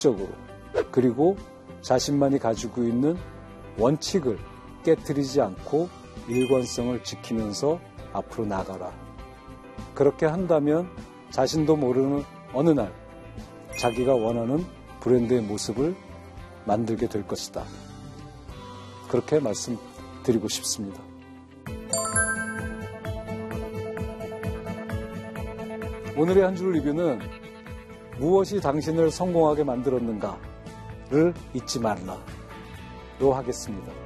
적으로 그리고 자신만이 가지고 있는 원칙을 깨트리지 않고 일관성을 지키면서 앞으로 나가라. 그렇게 한다면 자신도 모르는 어느 날 자기가 원하는 브랜드의 모습을 만들게 될 것이다. 그렇게 말씀드리고 싶습니다. 오늘의 한 줄 리뷰는 무엇이 당신을 성공하게 만들었는가를 잊지 말라로 하겠습니다.